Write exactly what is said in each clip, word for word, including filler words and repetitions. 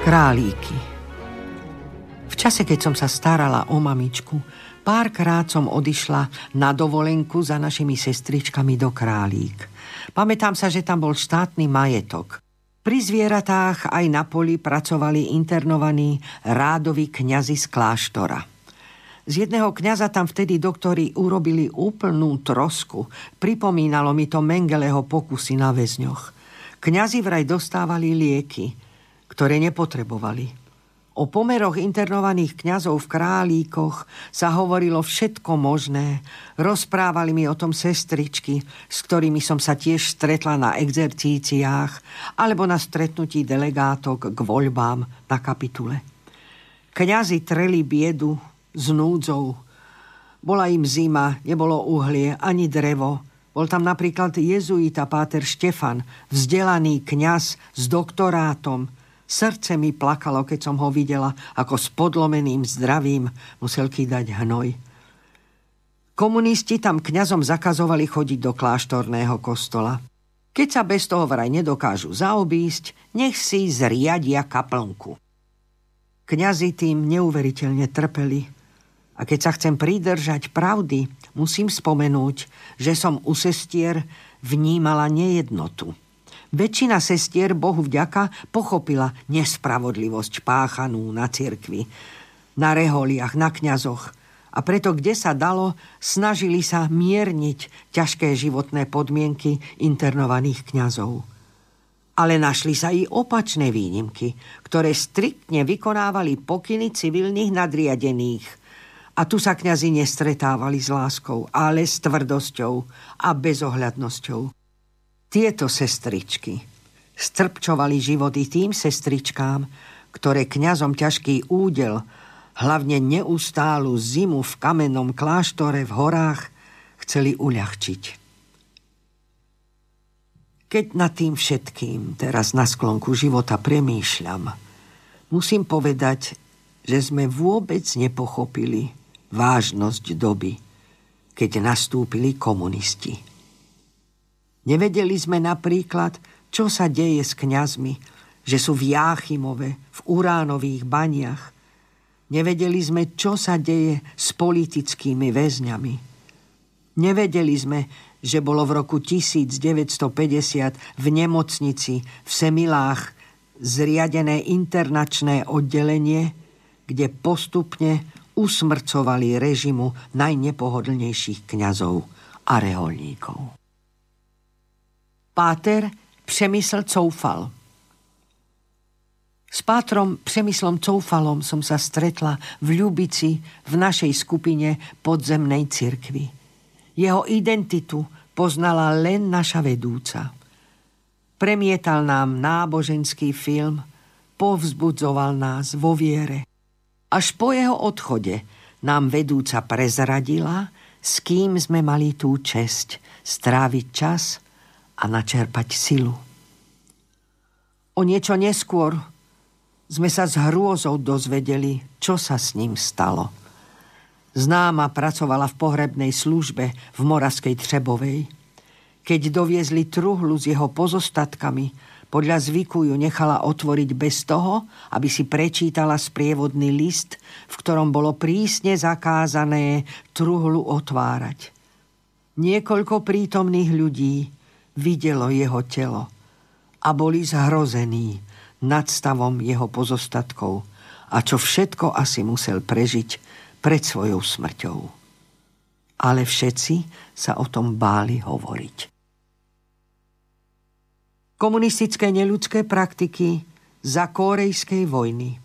Králíky. V čase, keď som sa starala o mamičku, párkrát som odišla na dovolenku za našimi sestričkami do Králík. Pamätám sa, že tam bol štátny majetok. Pri zvieratách aj na poli pracovali internovaní rádoví kňazi z kláštora. Z jedného kňaza tam vtedy doktori urobili úplnú trosku. Pripomínalo mi to Mengeleho pokusy na väzňoch. Kňazi vraj dostávali lieky, ktoré nepotrebovali. O pomeroch internovaných kňazov v Králíkoch sa hovorilo všetko možné. Rozprávali mi o tom sestričky, s ktorými som sa tiež stretla na exercíciách alebo na stretnutí delegátok k voľbám na kapitule. Kňazi treli biedu s núdzou. Bola im zima, nebolo uhlie ani drevo. Bol tam napríklad jezuita páter Štefan, vzdelaný kňaz s doktorátom. Srdce mi plakalo, keď som ho videla, ako s podlomeným zdravím musel kýdať hnoj. Komunisti tam kňazom zakazovali chodiť do kláštorného kostola. Keď sa bez toho vraj nedokážu zaobísť, nech si zriadia kaplnku. Kňazi tým neuveriteľne trpeli. A keď sa chcem pridržať pravdy, musím spomenúť, že som u sestier vnímala nejednotu. Väčšina sestier, Bohu vďaka, pochopila nespravodlivosť páchanú na cirkvi, na reholiach, na kňazoch. A preto, kde sa dalo, snažili sa mierniť ťažké životné podmienky internovaných kňazov. Ale našli sa i opačné výnimky, ktoré striktne vykonávali pokyny civilných nadriadených. A tu sa kňazi nestretávali s láskou, ale s tvrdosťou a bezohľadnosťou. Tieto sestričky strpčovali životy tým sestričkám, ktoré kňazom ťažký údel, hlavne neustálu zimu v kamennom kláštore v horách, chceli uľahčiť. Keď nad tým všetkým teraz na sklonku života premýšľam, musím povedať, že sme vôbec nepochopili vážnosť doby, keď nastúpili komunisti. Nevedeli sme napríklad, čo sa deje s kňazmi, že sú v Jáchymove, v uránových baniach. Nevedeli sme, čo sa deje s politickými väzňami. Nevedeli sme, že bolo v roku tisícdeväťstopäťdesiat v nemocnici v Semilách zriadené internačné oddelenie, kde postupne usmrcovali režimu najnepohodlnejších kňazov a reholníkov. Páter Přemysl Coufal. S pátrom Přemyslom Coufalom som sa stretla v Ľubici v našej skupine podzemnej cirkvi. Jeho identitu poznala len naša vedúca. Premietal nám náboženský film, povzbudzoval nás vo viere. Až po jeho odchode nám vedúca prezradila, s kým sme mali tú česť stráviť čas a načerpať silu. O niečo neskôr sme sa s hrôzou dozvedeli, čo sa s ním stalo. Známa pracovala v pohrebnej službe v Moravskej Třebovej. Keď doviezli truhlu s jeho pozostatkami, podľa zvyku ju nechala otvoriť bez toho, aby si prečítala sprievodný list, v ktorom bolo prísne zakázané truhlu otvárať. Niekoľko prítomných ľudí videlo jeho telo a boli zhrození nad stavom jeho pozostatkov a čo všetko asi musel prežiť pred svojou smrťou. Ale všetci sa o tom báli hovoriť. Komunistické neľudské praktiky za kórejskej vojny.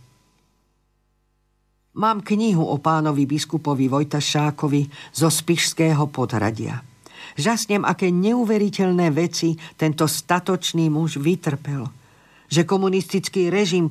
Mám knihu o pánovi biskupovi Vojtašákovi zo Spišského Podhradia. Žasnem, aké neuveriteľné veci tento statočný muž vytrpel. Že komunistický režim